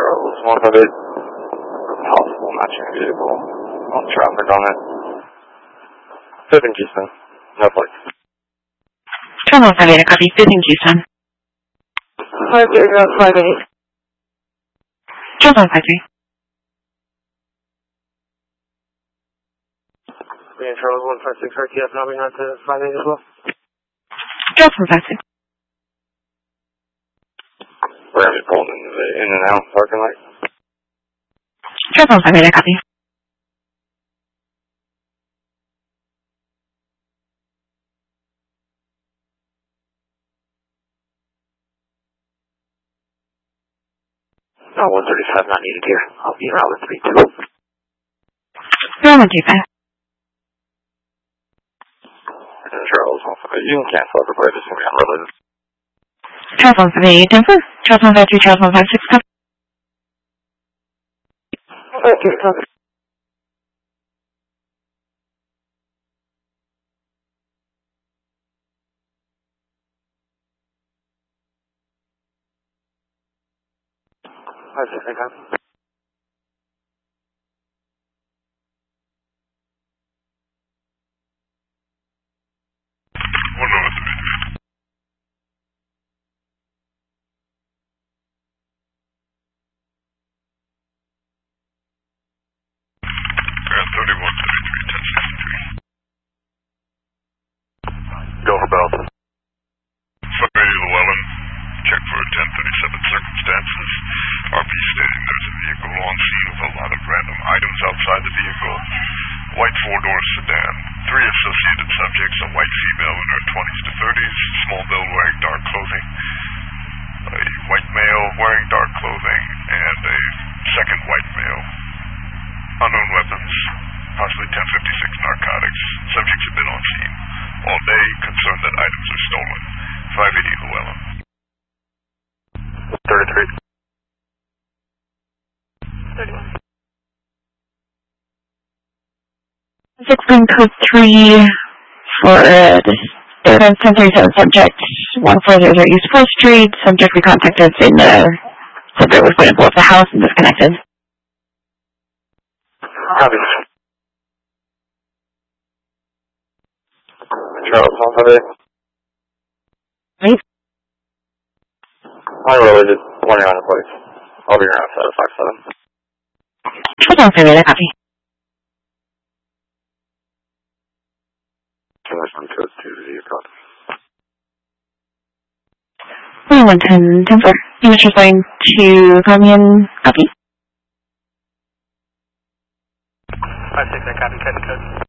Charles 158. Possible matching vehicle. On traffic on it. 5 in Keystone. No flights. Charles 158, I copy. 5 in Keystone. 5058. Charles 153. And Charles 156 RTF now being on to 58 as well. Charles 156. We're going to be pulling into the in and out parking lot. Charles 158, I copy. Oh, 135 not needed here. I'll be around 32. 135. Charles 158. You can cancel the plate. It's going to be unrelated. Charles 158, Denver. Charles 153, Charles 156, copy. Okay, copy. Okay, copy. Go for Belton. Sunray Llewellyn, check for 1037 circumstances. RP stating there's a vehicle on scene with a lot of random items outside the vehicle. White four-door sedan. 3 associated subjects, a white female in her 20s to 30s, small build wearing dark clothing. A white male wearing dark clothing, and a second white male. Unknown weapons, possibly 1056 narcotics. Subjects have been on scene all day, concerned that items are stolen. 580 Llewellyn. 33. 31. 6 code 3 for this 1037 subject, 1400 East 4th Street. Subject we contacted saying the subject was going to blow up the house and disconnected. Copy. Charles 158. Right? Unrelated. 29 place. I'll be around 757. Charles 158, I copy. Commission code 2 vehicle. 110 Denver. English is going to Commune, copy. 56, I copy, code.